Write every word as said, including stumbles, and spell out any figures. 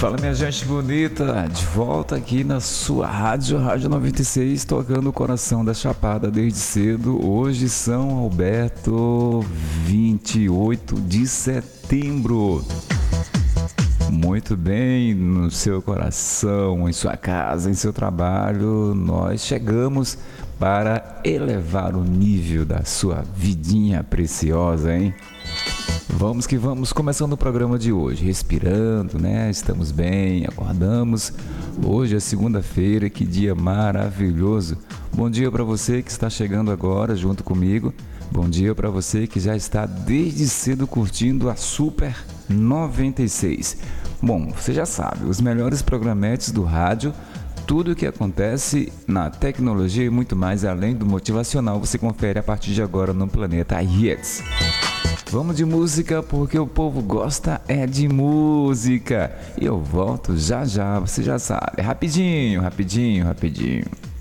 Fala, minha gente bonita, de volta aqui na sua rádio, Rádio noventa e seis, tocando o coração da Chapada desde cedo. Hoje, São Alberto, vinte e oito de setembro. Muito bem, no seu coração, em sua casa, em seu trabalho, nós chegamos para elevar o nível da sua vidinha preciosa, hein? Vamos que vamos, começando o programa de hoje, respirando, né? Estamos bem, acordamos. Hoje é segunda-feira, que dia maravilhoso. Bom dia para você que está chegando agora junto comigo. Bom dia para você que já está desde cedo curtindo a Super noventa e seis. Bom, você já sabe, os melhores programetes do rádio, tudo o que acontece na tecnologia e muito mais além do motivacional, você confere a partir de agora no Planeta Hits. Vamos de música, porque o povo gosta é de música. E eu volto já já, você já sabe. Rapidinho, rapidinho, rapidinho.